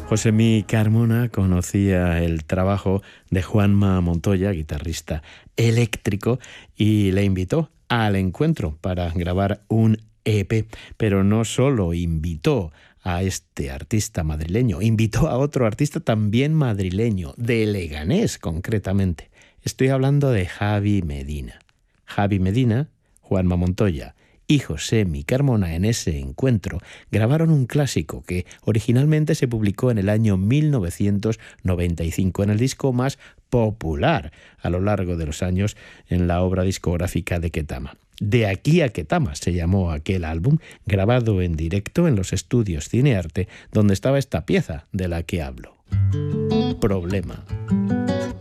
Josemi Carmona conocía el trabajo de Juanma Montoya, guitarrista eléctrico, y le invitó al encuentro para grabar un EP. Pero no solo invitó a este artista madrileño, invitó a otro artista también madrileño, de Leganés concretamente. Estoy hablando de Javi Medina. Javi Medina, Juanma Montoya y Josemi Carmona en ese encuentro grabaron un clásico que originalmente se publicó en el año 1995 en el disco más popular a lo largo de los años en la obra discográfica de Ketama. De aquí a Ketama se llamó aquel álbum, grabado en directo en los estudios Cinearte, donde estaba esta pieza de la que hablo. Problema.